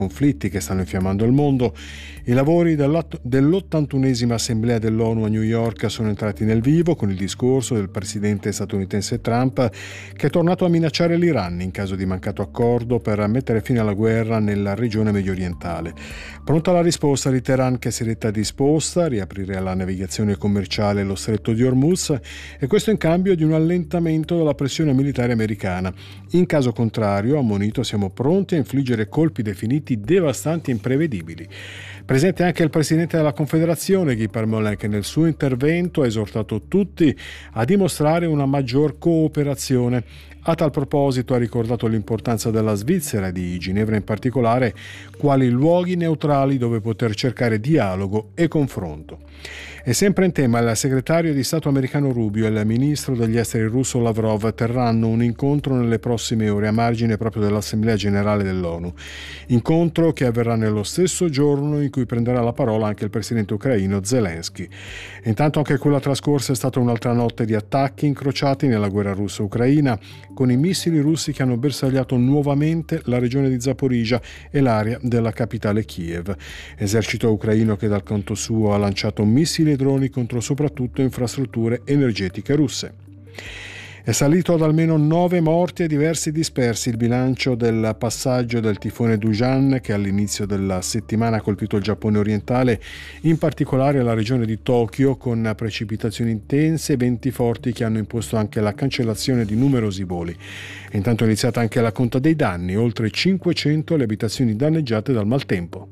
conflitti che stanno infiammando il mondo. I lavori dell'81esima Assemblea dell'ONU a New York sono entrati nel vivo con il discorso del presidente statunitense Trump, che è tornato a minacciare l'Iran in caso di mancato accordo per mettere fine alla guerra nella regione mediorientale. Pronta la risposta di Teheran, che si è detta disposta a riaprire la navigazione commerciale lo stretto di Hormuz, e questo in cambio di un allentamento della pressione militare americana. In caso contrario, ammonito, siamo pronti a infliggere colpi definiti devastanti e imprevedibili. Presente anche il presidente della Confederazione, Guy Parmelin, che nel suo intervento ha esortato tutti a dimostrare una maggior cooperazione. A tal proposito ha ricordato l'importanza della Svizzera e di Ginevra in particolare quali luoghi neutrali dove poter cercare dialogo e confronto. E sempre in tema, il segretario di Stato americano Rubio e il ministro degli esteri russo Lavrov terranno un incontro nelle prossime ore a margine proprio dell'Assemblea Generale dell'ONU. Incontro che avverrà nello stesso giorno in cui prenderà la parola anche il presidente ucraino Zelensky. Intanto anche quella trascorsa è stata un'altra notte di attacchi incrociati nella guerra russo-ucraina, con i missili russi che hanno bersagliato nuovamente la regione di Zaporizhzhia e l'area della capitale Kiev. Esercito ucraino che dal canto suo ha lanciato missili e droni contro soprattutto infrastrutture energetiche russe. È salito ad almeno 9 morti e diversi dispersi il bilancio del passaggio del tifone Dujan, che all'inizio della settimana ha colpito il Giappone orientale, in particolare la regione di Tokyo, con precipitazioni intense e venti forti che hanno imposto anche la cancellazione di numerosi voli. Intanto è iniziata anche la conta dei danni, oltre 500 le abitazioni danneggiate dal maltempo.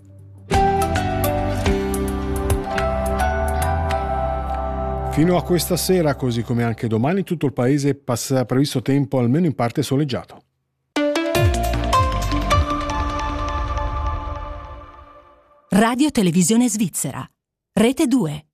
Fino a questa sera, così come anche domani, tutto il paese passa previsto tempo almeno in parte soleggiato. Radio Televisione Svizzera, Rete 2.